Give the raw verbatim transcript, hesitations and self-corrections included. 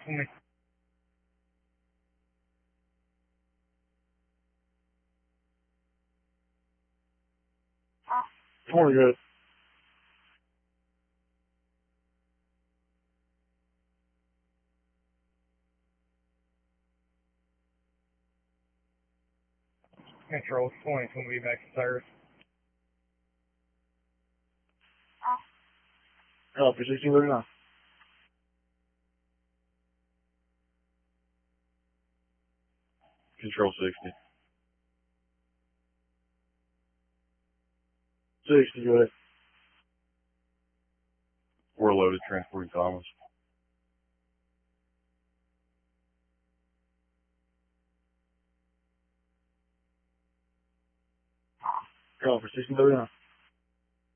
twenty. twenty good. Control twenty, we'll be back to service. Copy, sixteen thirty-nine. Control sixty. sixty good. We're loaded, transporting Thomas. Copy, sixteen thirty-nine.